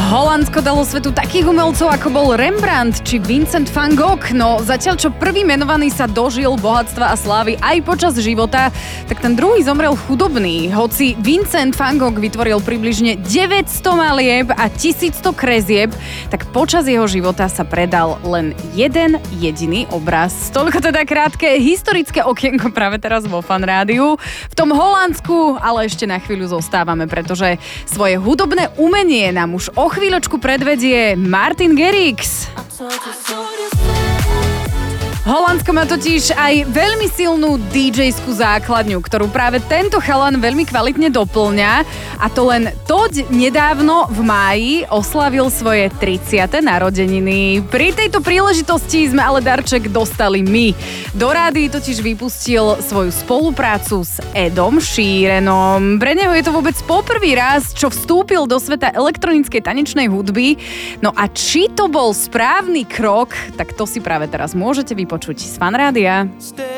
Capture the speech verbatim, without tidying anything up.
Holandsko dalo svetu takých umelcov, ako bol Rembrandt či Vincent van Gogh, no zatiaľ čo prvý menovaný sa dožil bohatstva a slávy aj počas života, tak ten druhý zomrel chudobný. Hoci Vincent van Gogh vytvoril približne deväťsto malieb a tisícsto krezieb, tak počas jeho života sa predal len jeden jediný obraz. Toľko teda krátke historické okienko práve teraz vo Fan Rádiu. V tom Holandsku ale ešte na chvíľu zostávame, pretože svoje hudobné umenie nám už o chvíľočku predvedie Martin Garrix. Holandsko má totiž aj veľmi silnú dý džejskú základňu, ktorú práve tento chalan veľmi kvalitne doplňa, a to len toť nedávno v máji oslavil svoje tridsiate narodeniny. Pri tejto príležitosti sme ale darček dostali my. Do rády totiž vypustil svoju spoluprácu s Edom Sheeranom. Pre neho je to vôbec poprvý raz, čo vstúpil do sveta elektronickej tanečnej hudby. No a či to bol správny krok, tak to si práve teraz môžete vypočuť z Fan Rádia.